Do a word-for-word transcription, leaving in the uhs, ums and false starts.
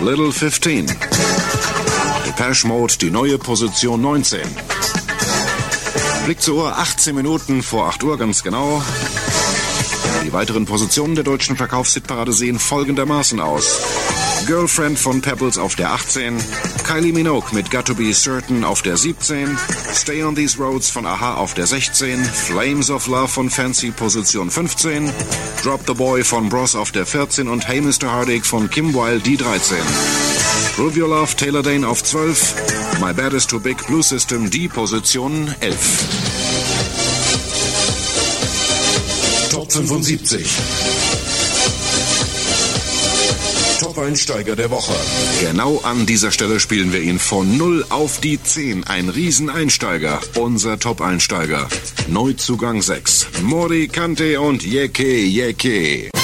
Little fifteen. Depeche Mode, die neue Position neunzehn. Blick zur Uhr, achtzehn Minuten vor acht Uhr, ganz genau. Die weiteren Positionen der deutschen Verkaufshitparade sehen folgendermaßen aus. Girlfriend von Pebbles auf der achtzehn, Kylie Minogue mit Got to Be Certain auf der siebzehn, Stay on These Roads von A-ha auf der sechzehn, Flames of Love von Fancy Position fünfzehn, Drop the Boy von Bros auf der vierzehn und Hey Mister Heartache von Kim Wilde die dreizehn. Prove Your Love, Taylor Dane auf zwölf, My Bad Is Too Big, Blue System die Position elf. Top fünfundsiebzig. Top-Einsteiger der Woche. Genau an dieser Stelle spielen wir ihn von null auf die zehn. Ein Rieseneinsteiger. Unser Top-Einsteiger. Neuzugang sechs. Mori Kante und Yeke Yeke.